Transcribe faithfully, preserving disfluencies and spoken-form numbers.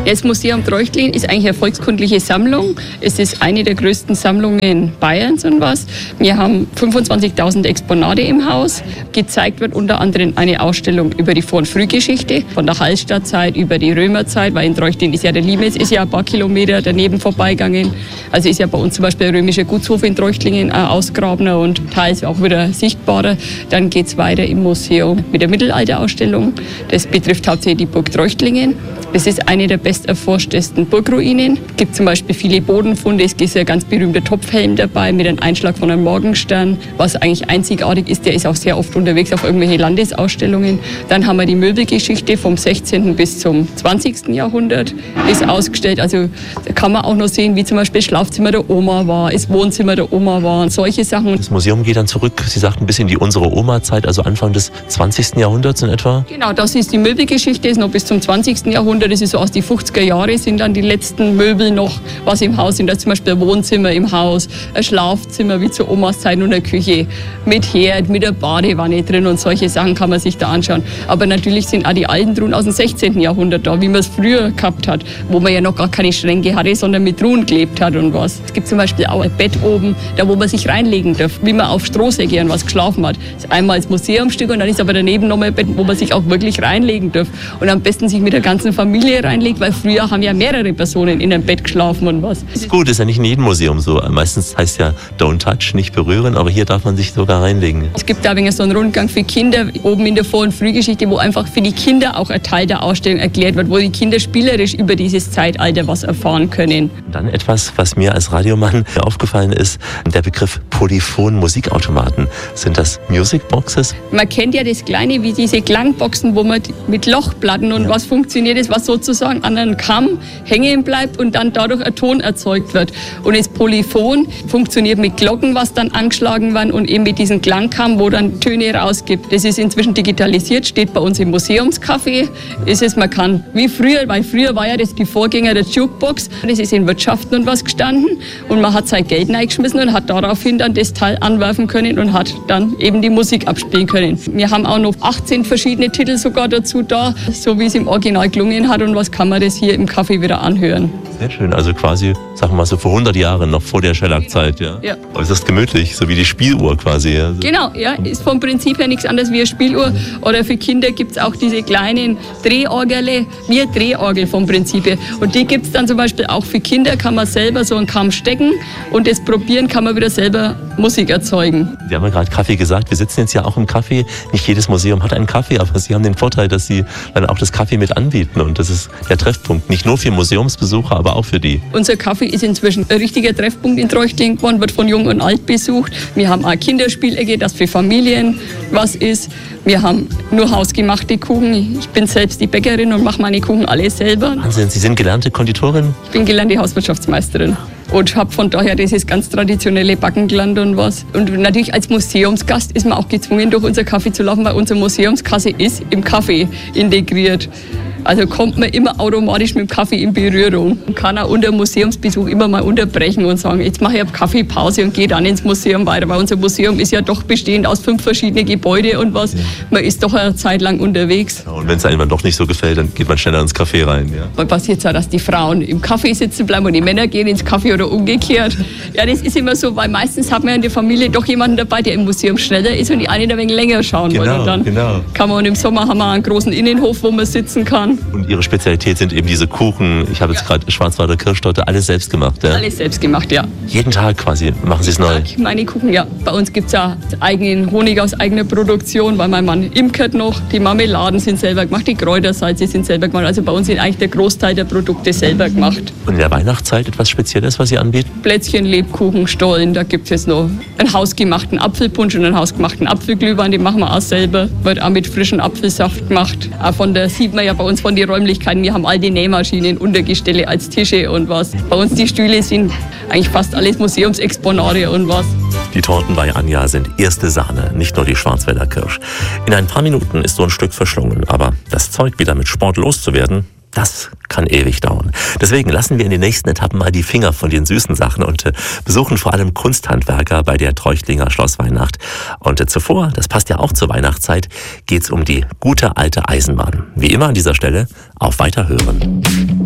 Das Museum Treuchtlingen ist eigentlich eine volkskundliche Sammlung. Es ist eine der größten Sammlungen Bayerns und was. Wir haben fünfundzwanzigtausend Exponate im Haus. Gezeigt wird unter anderem eine Ausstellung über die Vor- und Frühgeschichte, von der Hallstattzeit über die Römerzeit, weil in Treuchtlingen ist ja der Limes, ist ja ein paar Kilometer daneben vorbeigegangen. Also ist ja bei uns zum Beispiel der römische Gutshof in Treuchtlingen ein ausgrabener und teils auch wieder sichtbarer. Dann geht es weiter im Museum mit der Mittelalterausstellung. Das betrifft hauptsächlich die Burg Treuchtlingen. Das ist eine der besterforschtesten Burgruinen. Es gibt zum Beispiel viele Bodenfunde. Es ist ein ganz berühmter Topfhelm dabei mit einem Einschlag von einem Morgenstern. Was eigentlich einzigartig ist, der ist auch sehr oft unterwegs auf irgendwelche Landesausstellungen. Dann haben wir die Möbelgeschichte vom sechzehnten bis zum zwanzigsten Jahrhundert ist ausgestellt. Also da kann man auch noch sehen, wie zum Beispiel das Schlafzimmer der Oma war, das Wohnzimmer der Oma war und solche Sachen. Das Museum geht dann zurück, Sie sagten, bis in die unsere Oma-Zeit, also Anfang des zwanzigsten Jahrhunderts in etwa? Genau, das ist die Möbelgeschichte, ist noch bis zum zwanzigsten Jahrhundert. Das ist so aus den fünfziger Jahren sind dann die letzten Möbel noch, was im Haus sind. Da ist zum Beispiel ein Wohnzimmer im Haus, ein Schlafzimmer wie zur Omas Zeit und eine Küche mit Herd, mit der Badewanne drin und solche Sachen kann man sich da anschauen. Aber natürlich sind auch die alten Truhen aus dem sechzehnten Jahrhundert da, wie man es früher gehabt hat, wo man ja noch gar keine Schränke hatte, sondern mit Truhen gelebt hat und was. Es gibt zum Beispiel auch ein Bett oben, da wo man sich reinlegen darf, wie man auf Strohsäcke und was geschlafen hat. Das ist einmal das Museumsstück und dann ist aber daneben noch mal ein Bett, wo man sich auch wirklich reinlegen darf. Und am besten sich mit der ganzen Familie reinlegt, weil früher haben ja mehrere Personen in einem Bett geschlafen und was. Das ist gut, ist ja nicht in jedem Museum so. Meistens heißt ja don't touch, nicht berühren, aber hier darf man sich sogar reinlegen. Es gibt da so einen Rundgang für Kinder oben in der Vor- und Frühgeschichte, wo einfach für die Kinder auch ein Teil der Ausstellung erklärt wird, wo die Kinder spielerisch über dieses Zeitalter was erfahren können. Dann etwas, was mir als Radiomann aufgefallen ist, der Begriff Polyphon-Musikautomaten. Sind das Musicboxes? Man kennt ja das Kleine wie diese Klangboxen, wo man mit Lochplatten und ja. was funktioniert ist, was sozusagen an einem Kamm hängen bleibt und dann dadurch ein Ton erzeugt wird. Und das Polyphon funktioniert mit Glocken, was dann angeschlagen werden und eben mit diesem Klangkamm, wo dann Töne rausgibt. Das ist inzwischen digitalisiert, steht bei uns im Museumscafé. Ist es, man kann wie früher, weil früher war ja das die Vorgänger der Jukebox. Das ist in Wirtschaften und was gestanden und man hat sein Geld reingeschmissen und hat daraufhin dann das Teil anwerfen können und hat dann eben die Musik abspielen können. Wir haben auch noch achtzehn verschiedene Titel sogar dazu da, so wie es im Original gelungen hat und was kann man das hier im Café wieder anhören. Sehr schön, also quasi, sagen wir mal so vor hundert Jahren, noch vor der Schellack-Zeit, ja? Ja. Äußerst gemütlich, so wie die Spieluhr quasi. Ja. Genau, ja, ist vom Prinzip her nichts anderes wie eine Spieluhr. Oder für Kinder gibt es auch diese kleinen Drehorgel, wie eine Drehorgel vom Prinzip her. Und die gibt es dann zum Beispiel auch für Kinder, kann man selber so einen Kamm stecken und das probieren, kann man wieder selber Musik erzeugen. Sie haben ja gerade Kaffee gesagt, wir sitzen jetzt ja auch im Café. Nicht jedes Museum hat einen Kaffee, aber Sie haben den Vorteil, dass Sie dann auch das Kaffee mit anbieten. Und das ist der Treffpunkt, nicht nur für Museumsbesucher, aber auch für die. Unser Kaffee ist inzwischen ein richtiger Treffpunkt in Treuchtlingen geworden, wird von Jung und Alt besucht. Wir haben auch Kinderspielecke, das für Familien was ist. Wir haben nur hausgemachte Kuchen. Ich bin selbst die Bäckerin und mache meine Kuchen alle selber. Wahnsinn, Sie sind gelernte Konditorin? Ich bin gelernte Hauswirtschaftsmeisterin. Und habe von daher dieses ganz traditionelle Backen gelernt und was. Und natürlich als Museumsgast ist man auch gezwungen, durch unser Kaffee zu laufen, weil unsere Museumskasse ist im Kaffee integriert. Also kommt man immer automatisch mit dem Kaffee in Berührung. Man kann auch unter Museumsbesuch immer mal unterbrechen und sagen, jetzt mache ich eine Kaffeepause und gehe dann ins Museum weiter. Weil unser Museum ist ja doch bestehend aus fünf verschiedenen Gebäuden und was. Ja. Man ist doch eine Zeit lang unterwegs. Ja, und wenn es einem dann doch nicht so gefällt, dann geht man schneller ins Café rein. Ja. Weil passiert ja, dass die Frauen im Café sitzen bleiben und die Männer gehen ins Café oder umgekehrt. Ja, das ist immer so, weil meistens hat man in der Familie doch jemanden dabei, der im Museum schneller ist und die einen ein wenig länger schauen genau, wollen. Und dann genau. kann man, und im Sommer haben wir einen großen Innenhof, wo man sitzen kann. Und Ihre Spezialität sind eben diese Kuchen. Ich habe jetzt ja. gerade Schwarzwälder Kirschtorte, alles selbst gemacht. Ja? Alles selbst gemacht, ja. Jeden Tag quasi machen Sie es neu? Meine Kuchen, ja. Bei uns gibt es ja eigenen Honig aus eigener Produktion, weil mein Mann imkert noch. Die Marmeladen sind selber gemacht, die Kräutersalze sind selber gemacht. Also bei uns sind eigentlich der Großteil der Produkte selber gemacht. Und in der Weihnachtszeit etwas Spezielles, was Sie anbieten? Plätzchen, Lebkuchen, Stollen. Da gibt es jetzt noch einen hausgemachten Apfelpunsch und einen hausgemachten Apfelglühwein. Den machen wir auch selber. Wird auch mit frischem Apfelsaft gemacht. Auch von der sieht man ja bei uns von den Räumlichkeiten. Wir haben all die Nähmaschinen, Untergestelle als Tische und was. Bei uns die Stühle sind eigentlich fast alles Museumsexponate und was. Die Torten bei Anja sind erste Sahne, nicht nur die Schwarzwälder Kirsch. In ein paar Minuten ist so ein Stück verschlungen, aber das Zeug wieder mit Sport loszuwerden, das kann ewig dauern. Deswegen lassen wir in den nächsten Etappen mal die Finger von den süßen Sachen und äh, besuchen vor allem Kunsthandwerker bei der Treuchtlinger Schlossweihnacht. Und äh, zuvor, das passt ja auch zur Weihnachtszeit, geht's um die gute alte Eisenbahn. Wie immer an dieser Stelle, auf Weiterhören.